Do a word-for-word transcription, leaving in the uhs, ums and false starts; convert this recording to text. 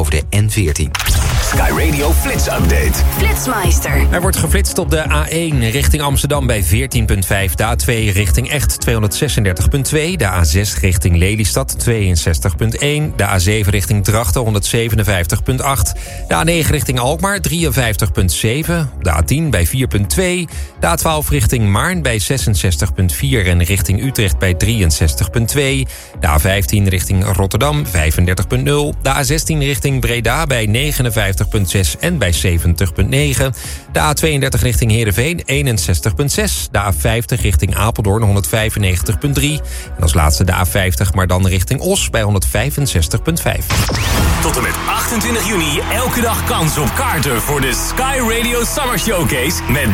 over de N veertien. Sky Radio Flits Update. Flitsmeister. Er wordt geflitst op de A één richting Amsterdam bij veertien komma vijf. De A twee richting Echt tweehonderdzesendertig komma twee. De A zes richting Lelystad tweeënzestig komma één. De A zeven richting Drachten honderdzevenenvijftig komma acht. De A negen richting Alkmaar drieënvijftig komma zeven. De A tien bij vier komma twee. De A twaalf richting Maarn bij zesenzestig komma vier. En richting Utrecht bij drieënzestig komma twee. De A vijftien richting Rotterdam vijfendertig komma nul. De A zestien richting Breda bij negenenvijftig komma zes en bij zeventig komma negen. De A tweeëndertig richting Heerenveen eenenzestig komma zes. De A vijftig richting Apeldoorn honderdvijfennegentig komma drie. En als laatste de A vijftig, maar dan richting Os bij honderdvijfenzestig komma vijf. Tot en met achtentwintig juni elke dag kans op kaarten voor de Sky Radio Summer Showcase met